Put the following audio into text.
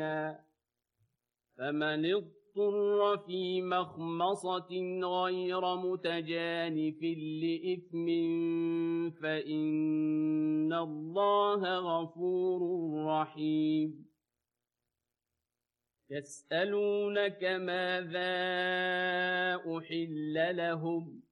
مبينا فمن اضطر في مخمصة غير متجانف لإثم فإن الله غفور رحيم يسألونك ماذا أحل لهم